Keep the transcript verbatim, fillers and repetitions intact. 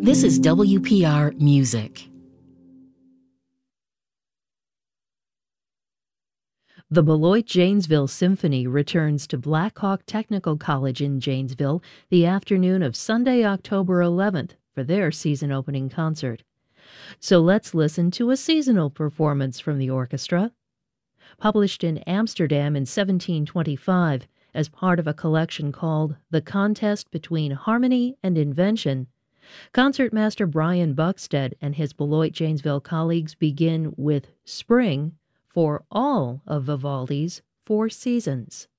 This is W P R Music. The Beloit-Janesville Symphony returns to Black Hawk Technical College in Janesville the afternoon of Sunday, October eleventh for their season-opening concert. So let's listen to a seasonal performance from the orchestra. Published in Amsterdam in seventeen twenty-five as part of a collection called The Contest Between Harmony and Invention, concertmaster Brian Buxted and his Beloit-Janesville colleagues begin with Spring for all of Vivaldi's Four Seasons.